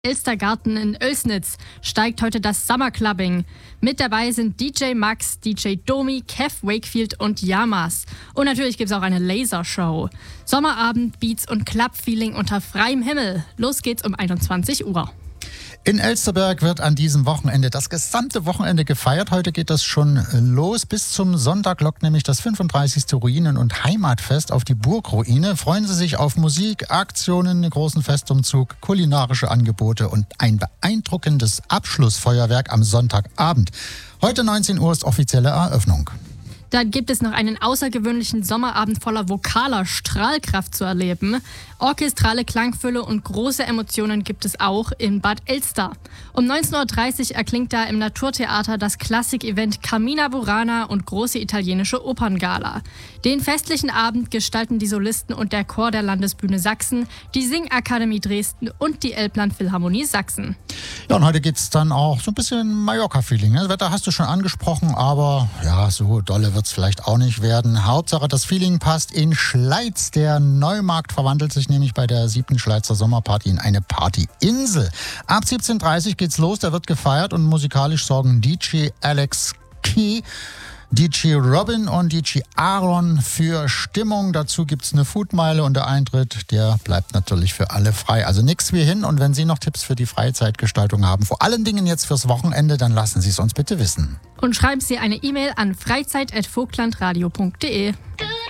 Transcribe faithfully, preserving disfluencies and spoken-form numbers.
Elstergarten in Oelsnitz steigt heute das Summer Clubbing. Mit dabei sind D J Max, D J Domi, Kev Wakefield und Yamas. Und natürlich gibt es auch eine Lasershow. Sommerabend, Beats und Club-Feeling unter freiem Himmel. Los geht's um einundzwanzig Uhr. In Elsterberg wird an diesem Wochenende das gesamte Wochenende gefeiert. Heute geht das schon los. Bis zum Sonntag lockt nämlich das fünfunddreißigste Ruinen- und Heimatfest auf die Burgruine. Freuen Sie sich auf Musik, Aktionen, einen großen Festumzug, kulinarische Angebote und ein beeindruckendes Abschlussfeuerwerk am Sonntagabend. Heute neunzehn Uhr ist offizielle Eröffnung. Dann gibt es noch einen außergewöhnlichen Sommerabend voller vokaler Strahlkraft zu erleben. Orchestrale Klangfülle und große Emotionen gibt es auch in Bad Elster. Um neunzehn Uhr dreißig erklingt da im Naturtheater das Klassik-Event Carmina Burana und große italienische Operngala. Den festlichen Abend gestalten die Solisten und der Chor der Landesbühne Sachsen, die Singakademie Dresden und die Elbland Philharmonie Sachsen. Ja, und heute gibt es dann auch so ein bisschen Mallorca-Feeling. Das Wetter hast du schon angesprochen, aber ja, so dolle wird es vielleicht auch nicht werden. Hauptsache, das Feeling passt. In Schleiz, der Neumarkt, verwandelt sich nämlich bei der siebten Schleizer Sommerparty in eine Partyinsel. Ab siebzehn Uhr dreißig geht's los, da wird gefeiert und musikalisch sorgen D J Alex Key, D J Robin und D J Aaron für Stimmung. Dazu gibt's eine Foodmeile und der Eintritt, der bleibt natürlich für alle frei. Also nichts wie hin. Und wenn Sie noch Tipps für die Freizeitgestaltung haben, vor allen Dingen jetzt fürs Wochenende, dann lassen Sie es uns bitte wissen. Und schreiben Sie eine E-Mail an freizeit at vogtlandradio punkt de.